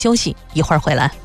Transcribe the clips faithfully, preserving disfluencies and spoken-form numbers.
休息一会儿回来。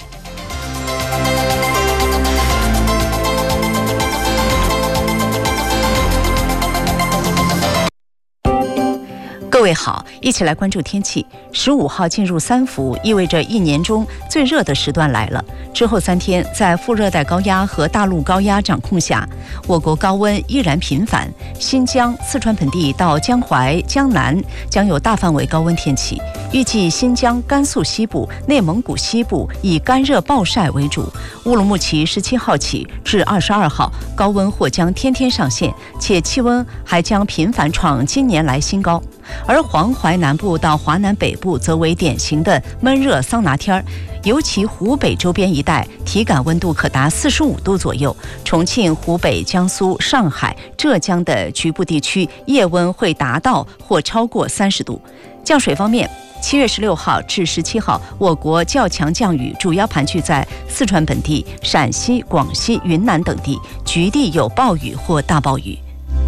各位好，一起来关注天气。十五号进入三伏，意味着一年中最热的时段来了。之后三天，在副热带高压和大陆高压掌控下，我国高温依然频繁。新疆、四川盆地到江淮、江南将有大范围高温天气。预计新疆、甘肃西部、内蒙古西部以干热暴晒为主。乌鲁木齐十七号起至二十二号，高温或将天天上线，且气温还将频繁创今年来新高。而黄淮南部到华南北部则为典型的闷热桑拿天儿，尤其湖北周边一带体感温度可达四十五度左右。重庆、湖北、江苏、上海、浙江的局部地区夜温会达到或超过三十度。降水方面，七月十六号至十七号，我国较强降雨主要盘踞在四川本地、陕西、广西、云南等地，局地有暴雨或大暴雨。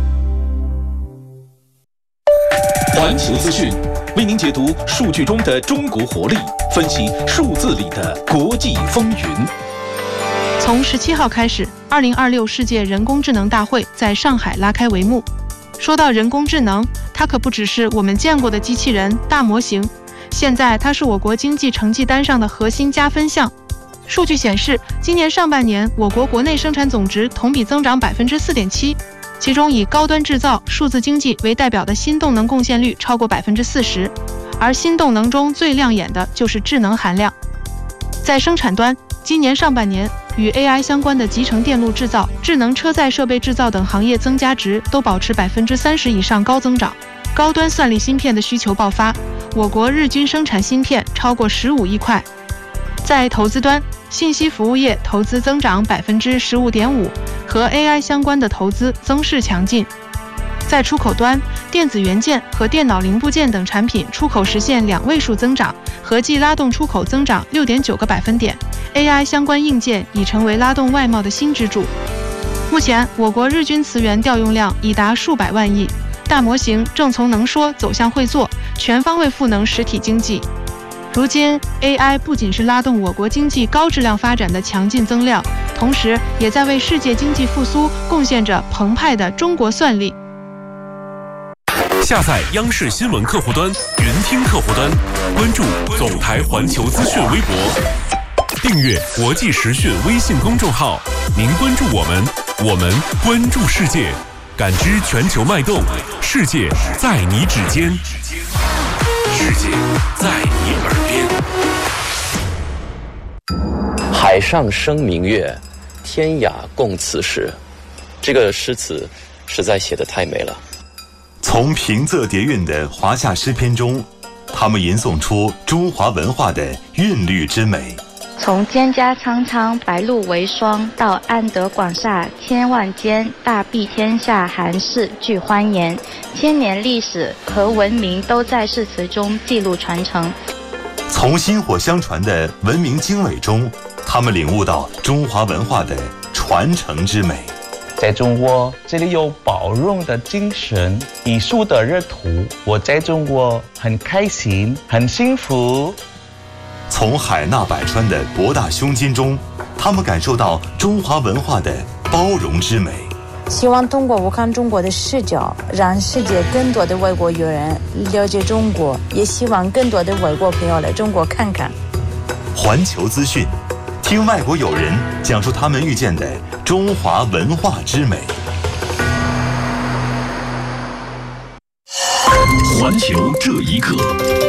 环球资讯为您解读数据中的中国活力，分析数字里的国际风云。 从十七号开始，二零二六世界人工智能大会在上海拉开帷幕。说到人工智能，它可不只是我们见过的机器人、大模型，现在它是我国经济成绩单上的核心加分项。数据显示，今年上半年我国国内生产总值同比增长百分之四点七。其中以高端制造、数字经济为代表的新动能贡献率超过百分之四十，而新动能中最亮眼的就是智能含量。在生产端，今年上半年与 A I 相关的集成电路制造、智能车载设备制造等行业增加值都保持百分之三十以上高增长。高端算力芯片的需求爆发，我国日均生产芯片超过十五亿块。在投资端，信息服务业投资增长百分之十五点五，和 A I 相关的投资增势强劲。在出口端，电子元件和电脑零部件等产品出口实现两位数增长，合计拉动出口增长六点九个百分点。A I 相关硬件已成为拉动外贸的新支柱。目前，我国日均磁源调用量已达数百万亿，大模型正从能说走向会做，全方位赋能实体经济。如今 A I 不仅是拉动我国经济高质量发展的强劲增量，同时也在为世界经济复苏贡献着澎湃的中国算力。 下载央视新闻客户端、云听客户端，关注总台环球资讯微博，订阅国际时讯微信公众号。您关注我们，我们关注世界，感知全球脉动，世界在你指尖，世界在你耳边。 海上生明月，天涯共此时。这个诗词实在写得太美了。 从平仄叠韵的华夏诗篇中，他们吟诵出中华文化的韵律之美。 从蒹葭苍苍，白露为霜，到安得广厦千万间，大庇天下寒士俱欢颜。千年历史和文明都在诗词中记录传承。 从薪火相传的文明经纬中，他们领悟到中华文化的传承之美。 在中国，这里有包容的精神，艺术的热土。我在中国很开心，很幸福。 从海纳百川的博大胸襟中，他们感受到中华文化的包容之美。 希望通过我看中国的视角，让世界更多的外国友人了解中国，也希望更多的外国朋友来中国看看。 环球资讯，听外国友人讲述他们遇见的中华文化之美。 环球这一刻，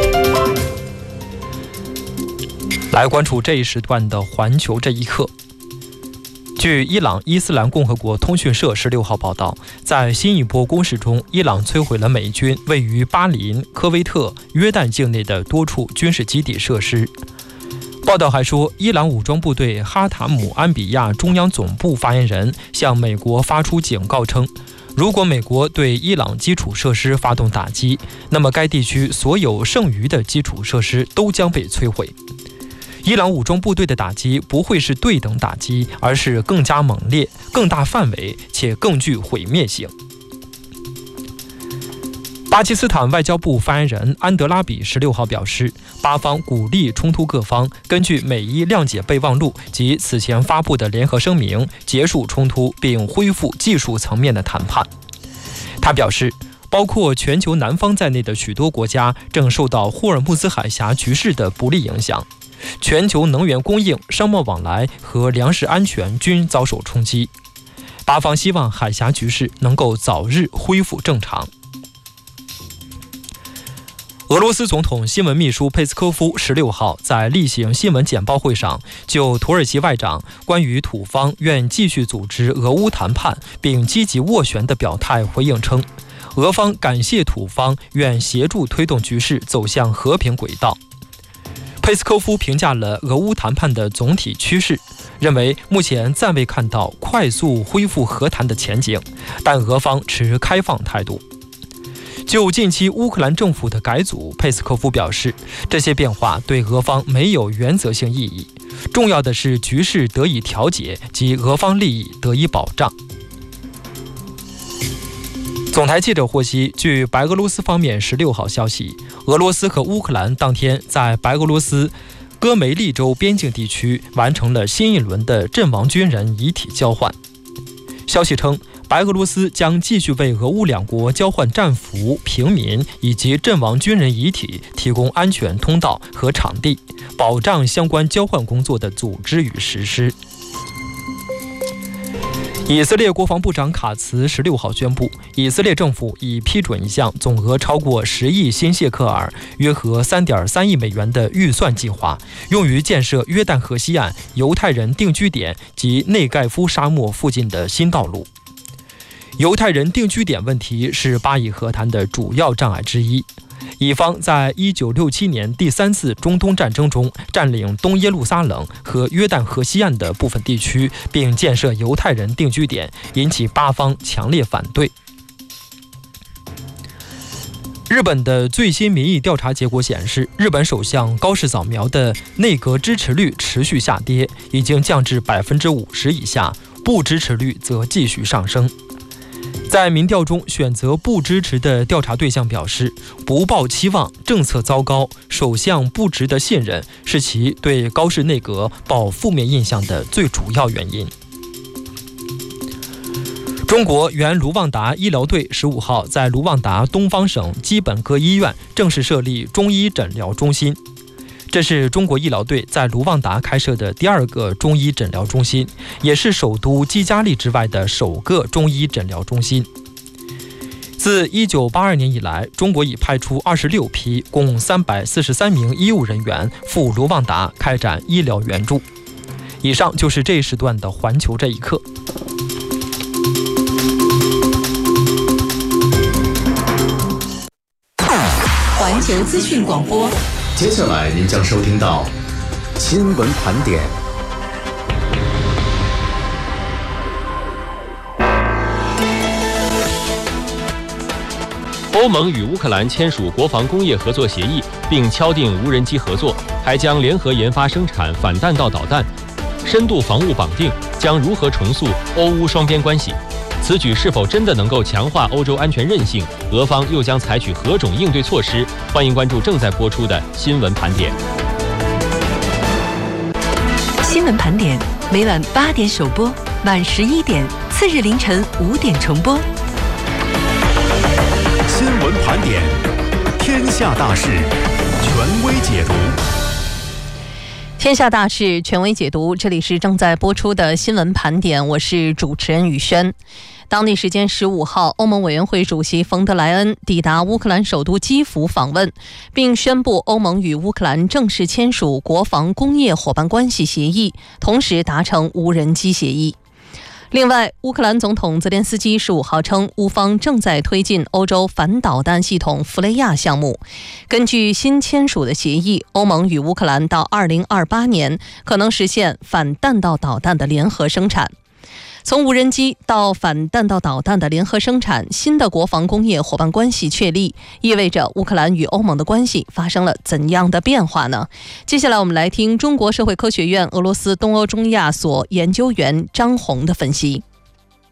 来关注这一时段的环球这一刻。据伊朗伊斯兰共和国通讯社十六号报道，在新一波攻势中，伊朗摧毁了美军位于巴林、科威特、约旦境内的多处军事基地设施。报道还说，伊朗武装部队哈塔姆安比亚中央总部发言人向美国发出警告称，如果美国对伊朗基础设施发动打击，那么该地区所有剩余的基础设施都将被摧毁。伊朗武装部队的打击不会是对等打击，而是更加猛烈、更大范围且更具毁灭性。 巴基斯坦外交部发言人安德拉比十六号表示，巴方鼓励冲突各方根据美伊谅解备忘录及此前发布的联合声明结束冲突，并恢复技术层面的谈判。他表示，包括全球南方在内的许多国家正受到霍尔木兹海峡局势的不利影响，全球能源供应、商贸往来和粮食安全均遭受冲击。巴方希望海峡局势能够早日恢复正常。俄罗斯总统新闻秘书佩斯科夫十六号在例行新闻简报会上，就土耳其外长关于土方愿继续组织俄乌谈判并积极斡旋的表态回应称，俄方感谢土方愿协助推动局势走向和平轨道。佩斯科夫评价了俄乌谈判的总体趋势，认为目前暂未看到快速恢复和谈的前景，但俄方持开放态度。就近期乌克兰政府的改组，佩斯科夫表示，这些变化对俄方没有原则性意义，重要的是局势得以调解及俄方利益得以保障。总台记者获悉，据白俄罗斯方面十六号消息，俄罗斯和乌克兰当天在白俄罗斯戈梅利州边境地区完成了新一轮的阵亡军人遗体交换。消息称，白俄罗斯将继续为俄乌两国交换战俘、平民以及阵亡军人遗体提供安全通道和场地，保障相关交换工作的组织与实施。以色列国防部长卡茨十六号宣布，以色列政府已批准一项总额超过十亿新谢克尔（约合三点三亿美元）的预算计划，用于建设约旦河西岸犹太人定居点及内盖夫沙漠附近的新道路。犹太人定居点问题是巴以和谈的主要障碍之一。以方在一九六七年第三次中东战争中占领东耶路撒冷和约旦河西岸的部分地区，并建设犹太人定居点，引起巴方强烈反对。日本的最新民意调查结果显示，日本首相高市早苗的内阁支持率持续下跌，已经降至百分之五十以下，不支持率则继续上升。在民调中，选择不支持的调查对象表示，不抱期望、政策糟糕、首相不值得信任是其对高市内阁抱负面印象的最主要原因。中国原卢旺达医疗队十五号在卢旺达东方省基本科医院正式设立中医诊疗中心。这是中国医疗队在卢旺达开设的第二个中医诊疗中心，也是首都基加利之外的首个中医诊疗中心。自一九八二年以来，中国已派出二十六批共三百四十三名医务人员赴卢旺达开展医疗援助。以上就是这一时段的环球这一刻。 环球资讯广播， 接下来您将收听到新闻盘点。 欧盟与乌克兰签署国防工业合作协议，并敲定无人机合作，还将联合研发生产反弹道导弹。深度防务绑定将如何重塑欧乌双边关系？此举是否真的能够强化欧洲安全韧性？俄方又将采取何种应对措施？欢迎关注正在播出的新闻盘点。 新闻盘点每晚八点首播，晚十一点，次日凌晨五点重播。 新闻盘点，天下大事，权威解读。 天下大事，权威解读。这里是正在播出的新闻盘点，我是主持人宇轩。当地时间十五号，欧盟委员会主席冯德莱恩抵达乌克兰首都基辅访问，并宣布欧盟与乌克兰正式签署国防工业伙伴关系协议，同时达成无人机协议。另外，乌克兰总统泽连斯基十五号称，乌方正在推进欧洲反导弹系统弗雷亚项目。根据新签署的协议，欧盟与乌克兰到二零二八年可能实现反弹道导弹的联合生产。从无人机到反弹道导弹的联合生产，新的国防工业伙伴关系确立，意味着乌克兰与欧盟的关系发生了怎样的变化呢？接下来我们来听中国社会科学院俄罗斯东欧中亚所研究员张红的分析。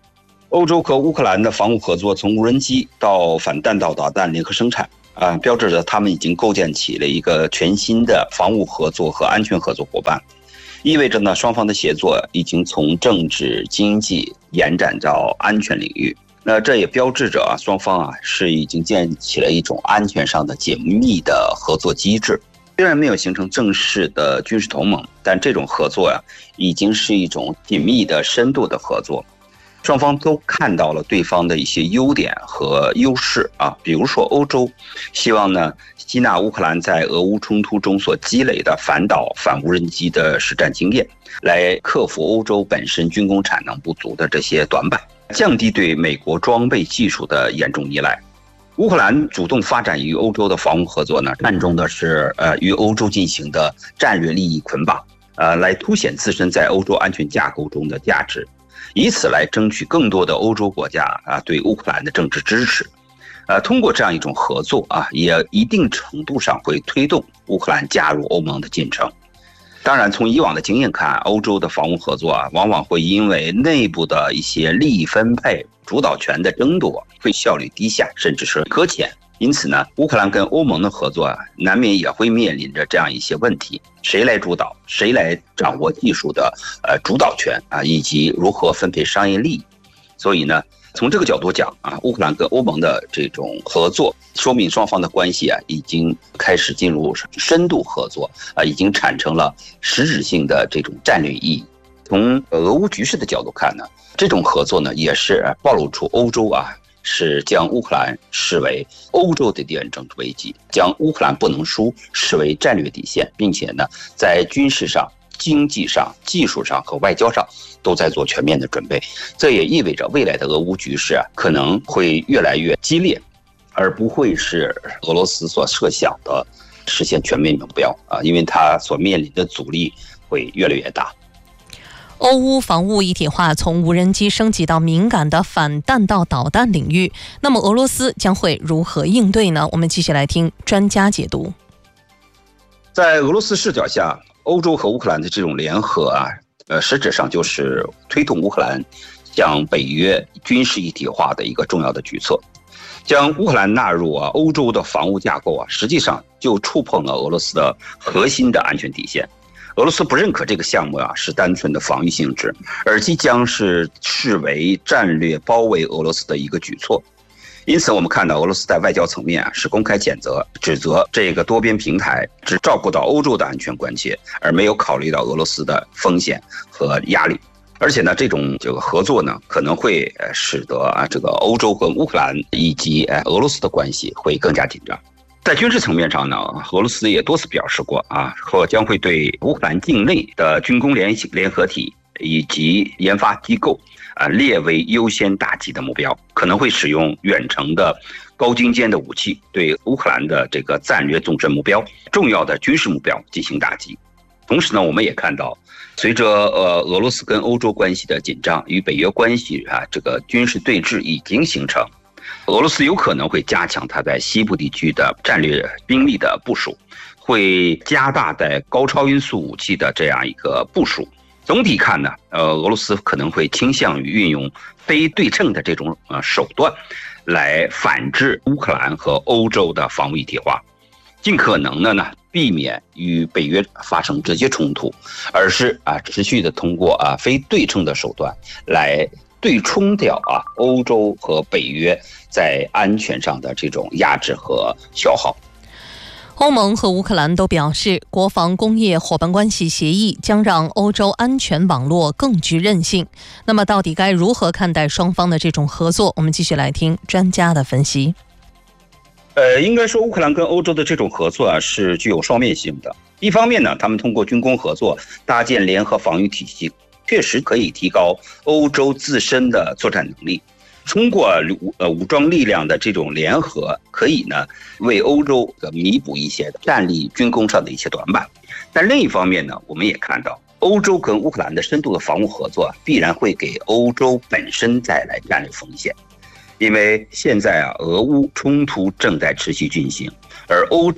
欧洲和乌克兰的防务合作从无人机到反弹道导弹联合生产啊，标志着他们已经构建起了一个全新的防务合作和安全合作伙伴，意味着呢双方的协作已经从政治经济延展到安全领域。那这也标志着啊双方啊是已经建立起了一种安全上的紧密的合作机制。虽然没有形成正式的军事同盟，但这种合作呀、啊、已经是一种紧密的深度的合作。双方都看到了对方的一些优点和优势啊，比如说欧洲希望呢吸纳乌克兰在俄乌冲突中所积累的反导反无人机的实战经验，来克服欧洲本身军工产能不足的这些短板，降低对美国装备技术的严重依赖。乌克兰主动发展与欧洲的防务合作呢，看重的是呃与欧洲进行的战略利益捆绑，呃来凸显自身在欧洲安全架构中的价值，以此来争取更多的欧洲国家啊对乌克兰的政治支持。呃，通过这样一种合作啊，也一定程度上会推动乌克兰加入欧盟的进程。当然，从以往的经验看，欧洲的防务合作啊，往往会因为内部的一些利益分配、主导权的争夺，会效率低下，甚至是搁浅。因此呢，乌克兰跟欧盟的合作啊，难免也会面临着这样一些问题：谁来主导，谁来掌握技术的呃主导权啊，以及如何分配商业利益。所以呢，从这个角度讲啊，乌克兰跟欧盟的这种合作，说明双方的关系啊，已经开始进入深度合作啊，已经产生了实质性的这种战略意义。从俄乌局势的角度看呢，这种合作呢，也是暴露出欧洲啊，是将乌克兰视为欧洲的地缘政治危机，将乌克兰不能输视为战略底线，并且呢，在军事上、经济上、技术上和外交上都在做全面的准备。这也意味着未来的俄乌局势啊，可能会越来越激烈，而不会是俄罗斯所设想的实现全面目标啊，因为它所面临的阻力会越来越大。 欧乌防务一体化从无人机升级到敏感的反弹道导弹领域，那么俄罗斯将会如何应对呢？我们继续来听专家解读。 在俄罗斯视角下，欧洲和乌克兰的这种联合啊，呃，实质上就是推动乌克兰向北约军事一体化的一个重要的举措。将乌克兰纳入啊欧洲的防务架构啊，实际上就触碰了俄罗斯的核心的安全底线。俄罗斯不认可这个项目啊是单纯的防御性质，而即将是视为战略包围俄罗斯的一个举措。因此我们看到俄罗斯在外交层面啊是公开谴责，指责这个多边平台只照顾到欧洲的安全关切，而没有考虑到俄罗斯的风险和压力。而且呢，这种这个合作呢，可能会使得啊这个欧洲和乌克兰以及俄罗斯的关系会更加紧张。在军事层面上呢，俄罗斯也多次表示过啊，或将会对乌克兰境内的军工联联合体以及研发机构啊列为优先打击的目标，可能会使用远程的高精尖的武器对乌克兰的这个战略纵深目标、重要的军事目标进行打击。同时呢，我们也看到，随着呃俄罗斯跟欧洲关系的紧张，与北约关系啊这个军事对峙已经形成。俄罗斯有可能会加强它在西部地区的战略兵力的部署，会加大在高超音速武器的这样一个部署。总体看呢，呃，俄罗斯可能会倾向于运用非对称的这种呃手段，来反制乌克兰和欧洲的防务一体化，尽可能的呢避免与北约发生直接冲突，而是啊持续的通过啊非对称的手段来对冲掉啊欧洲和北约在安全上的这种压制和消耗。 欧盟和乌克兰都表示，国防工业伙伴关系协议将让欧洲安全网络更具韧性。那么到底该如何看待双方的这种合作？我们继续来听专家的分析。 呃，应该说乌克兰跟欧洲的这种合作啊是具有双面性的。一方面呢，他们通过军工合作搭建联合防御体系，确实可以提高欧洲自身的作战能力。通过呃武装力量的这种联合，可以呢为欧洲弥补一些战力军工上的一些短板。但另一方面呢，我们也看到欧洲跟乌克兰的深度的防务合作，必然会给欧洲本身带来战略风险。因为现在啊，俄乌冲突正在持续进行，而欧洲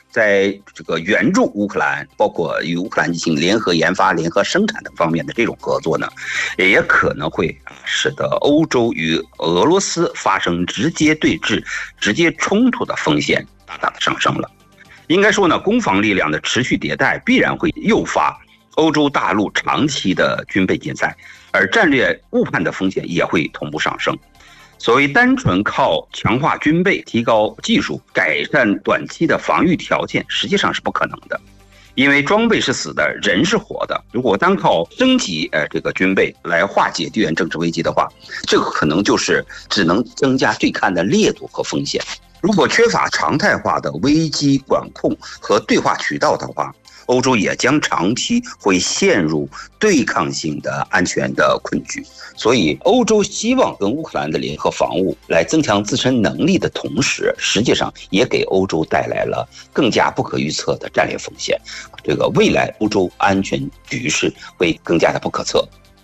在这个援助乌克兰，包括与乌克兰进行联合研发、联合生产等方面的这种合作呢，也可能会使得欧洲与俄罗斯发生直接对峙、直接冲突的风险大大的上升了。应该说呢，攻防力量的持续迭代必然会诱发欧洲大陆长期的军备竞赛，而战略误判的风险也会同步上升。所谓单纯靠强化军备、提高技术、改善短期的防御条件，实际上是不可能的，因为装备是死的，人是活的。如果单靠升级呃这个军备来化解地缘政治危机的话，这个可能就是只能增加对抗的烈度和风险。如果缺乏常态化的危机管控和对话渠道的话，欧洲也将长期会陷入对抗性的安全的困局。所以欧洲希望跟乌克兰的联合防务来增强自身能力的同时，实际上也给欧洲带来了更加不可预测的战略风险。这个未来欧洲安全局势会更加的不可测。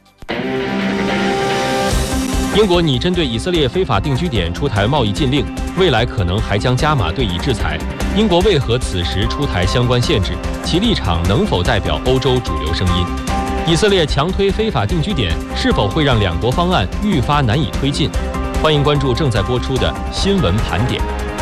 英国拟针对以色列非法定居点出台贸易禁令，未来可能还将加码对以制裁。英国为何此时出台相关限制？其立场能否代表欧洲主流声音？以色列强推非法定居点，是否会让两国方案愈发难以推进？欢迎关注正在播出的新闻盘点。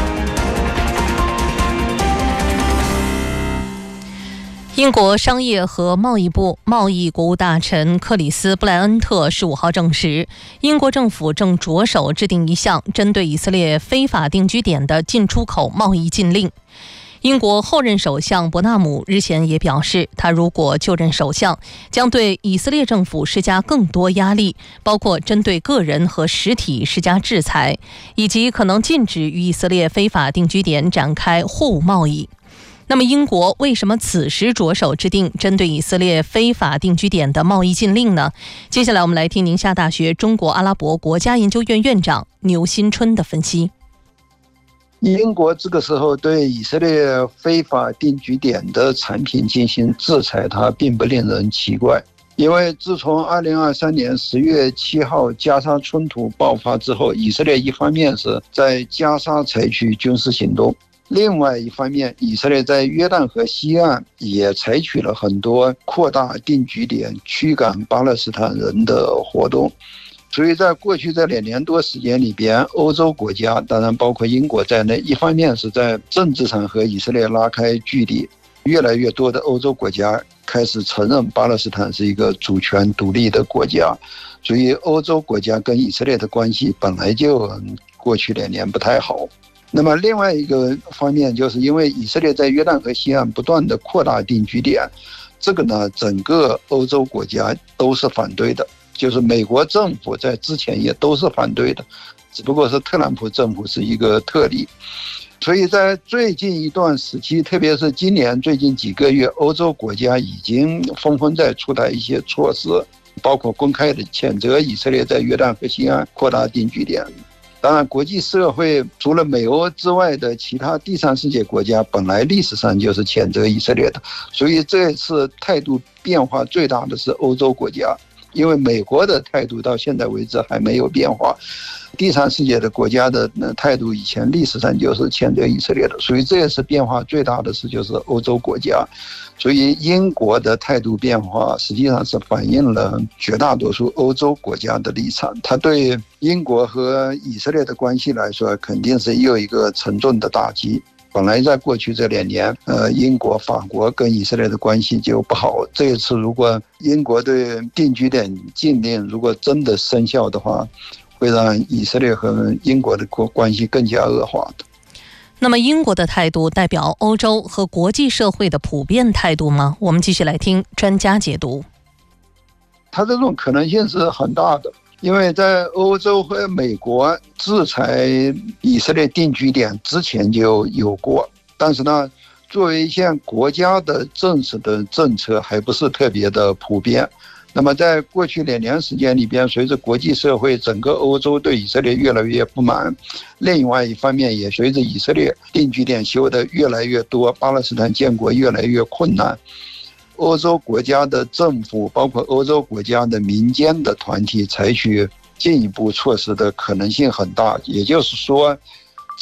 英国商业和贸易部贸易国务大臣克里斯·布莱恩特十五号证实，英国政府正着手制定一项针对以色列非法定居点的进出口贸易禁令。英国后任首相伯纳姆日前也表示，他如果就任首相，将对以色列政府施加更多压力，包括针对个人和实体施加制裁，以及可能禁止与以色列非法定居点展开货物贸易。那么英国为什么此时着手制定针对以色列非法定居点的贸易禁令呢？接下来我们来听宁夏大学中国阿拉伯国家研究院院长牛新春的分析。 英国这个时候对以色列非法定居点的产品进行制裁，它并不令人奇怪，因为自从二零二三年十月七号加沙冲突爆发之后，以色列一方面是在加沙采取军事行动，另外一方面，以色列在约旦河西岸也采取了很多扩大定居点、驱赶巴勒斯坦人的活动。所以在过去这两年多时间里边，欧洲国家，当然包括英国在内，一方面是在政治上和以色列拉开距离，越来越多的欧洲国家开始承认巴勒斯坦是一个主权独立的国家，所以欧洲国家跟以色列的关系本来就过去两年不太好。那么另外一个方面，就是因为以色列在约旦河西岸不断的扩大定居点，这个呢，整个欧洲国家都是反对的，就是美国政府在之前也都是反对的，只不过是特朗普政府是一个特例。所以在最近一段时期，特别是今年最近几个月，欧洲国家已经纷纷在出台一些措施，包括公开的谴责以色列在约旦河西岸扩大定居点。当然，国际社会除了美欧之外的其他第三世界国家，本来历史上就是谴责以色列的，所以这一次态度变化最大的是欧洲国家，因为美国的态度到现在为止还没有变化，第三世界的国家的态度以前历史上就是谴责以色列的，所以这一次变化最大的是就是欧洲国家。所以英国的态度变化实际上是反映了绝大多数欧洲国家的立场，它对英国和以色列的关系来说肯定是又一个沉重的打击。本来在过去这两年，呃，英国、法国跟以色列的关系就不好。这一次，如果英国对定居点禁令如果真的生效的话，会让以色列和英国的关系更加恶化的。 那么，英国的态度代表欧洲和国际社会的普遍态度吗？我们继续来听专家解读。 它这种可能性是很大的。因为在欧洲和美国制裁以色列定居点之前就有过，但是呢，作为一项国家的正式的政策还不是特别的普遍。那么在过去两年时间里边，随着国际社会整个欧洲对以色列越来越不满，另外一方面也随着以色列定居点修得越来越多，巴勒斯坦建国越来越困难，欧洲国家的政府包括欧洲国家的民间的团体采取进一步措施的可能性很大。也就是说，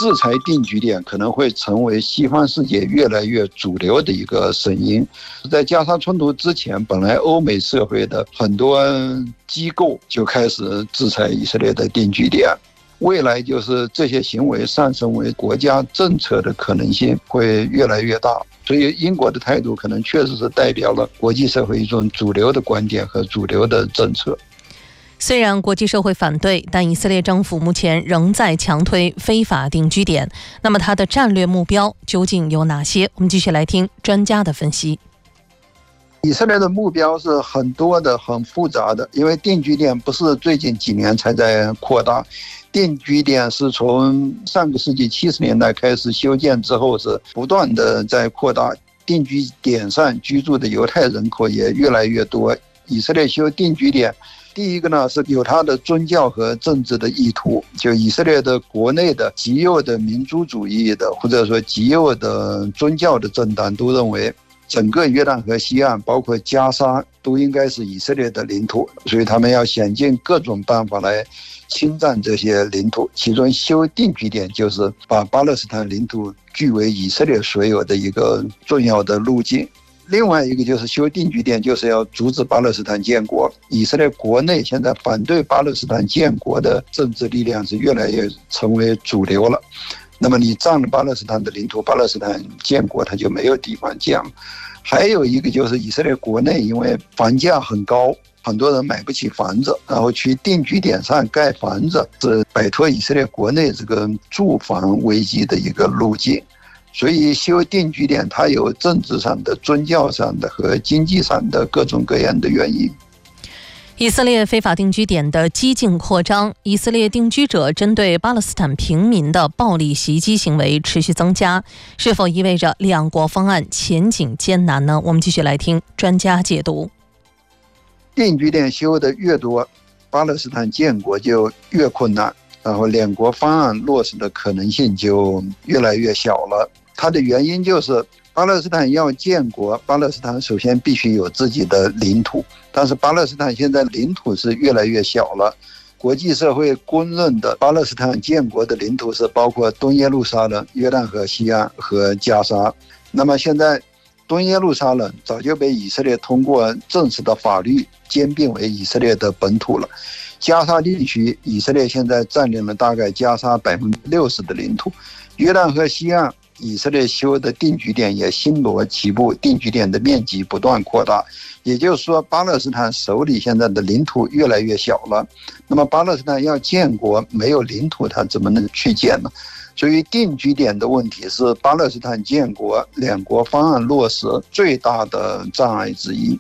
制裁定居点可能会成为西方世界越来越主流的一个声音。在加沙冲突之前，本来欧美社会的很多机构就开始制裁以色列的定居点，未来就是这些行为上升为国家政策的可能性会越来越大。所以英国的态度可能确实是代表了国际社会一种主流的观点和主流的政策。 虽然国际社会反对，但以色列政府目前仍在强推非法定居点。那么它的战略目标究竟有哪些？我们继续来听专家的分析。 以色列的目标是很多的、很复杂的，因为定居点不是最近几年才在扩大，定居点是从上个世纪七十年代开始修建之后，是不断的在扩大。定居点上居住的犹太人口也越来越多。以色列修定居点，第一个呢是有它的宗教和政治的意图，就以色列的国内的极右的民族主义的或者说极右的宗教的政党都认为整个约旦河西岸包括加沙都应该是以色列的领土，所以他们要想尽各种办法来侵占这些领土，其中修定居点就是把巴勒斯坦领土据为以色列所有的一个重要的路径。另外一个就是修定居点就是要阻止巴勒斯坦建国。以色列国内现在反对巴勒斯坦建国的政治力量是越来越成为主流了。那么你占了巴勒斯坦的领土，巴勒斯坦建国它就没有地方建了。还有一个就是以色列国内因为房价很高，很多人买不起房子，然后去定居点上盖房子，是摆脱以色列国内这个住房危机的一个路径。所以修定居点它有政治上的、宗教上的和经济上的各种各样的原因。 以色列非法定居点的激进扩张，以色列定居者针对巴勒斯坦平民的暴力袭击行为持续增加，是否意味着两国方案前景艰难呢？我们继续来听专家解读。 定居点修的越多，巴勒斯坦建国就越困难，然后两国方案落实的可能性就越来越小了。它的原因就是巴勒斯坦要建国，巴勒斯坦首先必须有自己的领土，但是巴勒斯坦现在领土是越来越小了。国际社会公认的巴勒斯坦建国的领土是包括东耶路撒冷、约旦河西岸和加沙。那么现在东耶路撒冷早就被以色列通过正式的法律兼并为以色列的本土了。加沙地区，以色列现在占领了大概加沙百分之六十的领土。约旦河西岸，以色列修的定居点也星罗棋布，定居点的面积不断扩大。也就是说，巴勒斯坦手里现在的领土越来越小了。那么巴勒斯坦要建国，没有领土，它怎么能去建呢？所以定居点的问题是巴勒斯坦建国两国方案落实最大的障碍之一。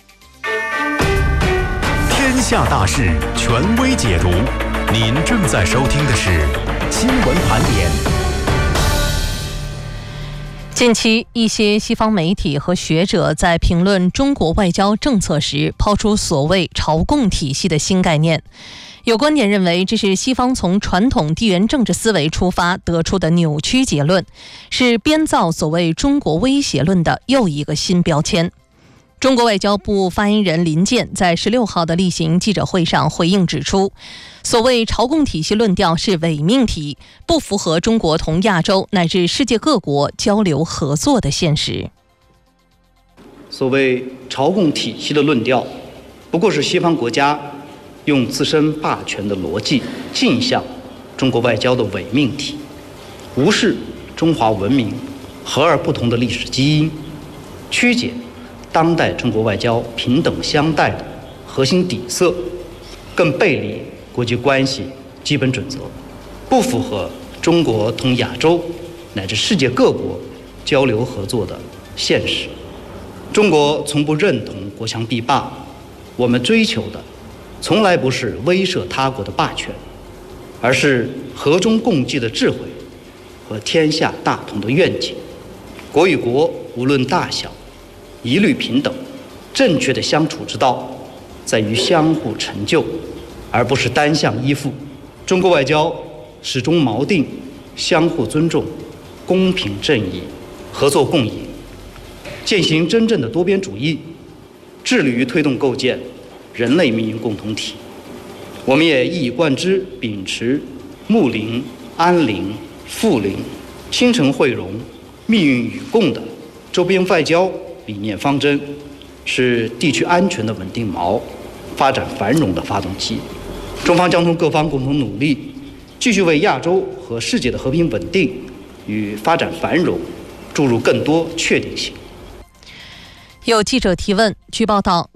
天下大事，权威解读。您正在收听的是新闻盘点。 近期，一些西方媒体和学者在评论中国外交政策时，抛出所谓朝贡体系的新概念。有观点认为，这是西方从传统地缘政治思维出发得出的扭曲结论，是编造所谓中国威胁论的又一个新标签。中国外交部发言人林健在十六号的例行记者会上回应指出，所谓朝贡体系论调是伪命题，不符合中国同亚洲乃至世界各国交流合作的现实。 所谓朝贡体系的论调，不过是西方国家用自身霸权的逻辑镜像中国外交的伪命题，无视中华文明和而不同的历史基因，曲解当代中国外交平等相待的核心底色，更背离国际关系基本准则，不符合中国同亚洲乃至世界各国交流合作的现实。中国从不认同国强必霸，我们追求的从来不是威慑他国的霸权，而是和衷共济的智慧和天下大同的愿景。国与国无论大小，一律平等。正确的相处之道在于相互成就，而不是单向依附。中国外交始终锚定相互尊重、公平正义、合作共赢，践行真正的多边主义，致力于推动构建人类命运共同体。我们也一以贯之秉持睦邻、安邻、 富邻、亲诚惠容、命运与共的周边外交理念方针，是地区安全的稳定锚，发展繁荣的发动机。中方将同各方共同努力，继续为亚洲和世界的和平稳定与发展繁荣注入更多确定性。 有记者提问，据报道，